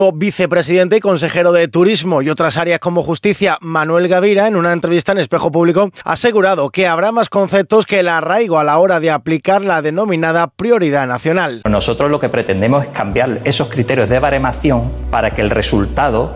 Vicepresidente y consejero de Turismo y otras áreas como Justicia, Manuel Gavira, en una entrevista en Espejo Público, ha asegurado que habrá más conceptos que el arraigo a la hora de aplicar la denominada prioridad nacional. Nosotros lo que pretendemos es cambiar esos criterios de baremación para que el resultado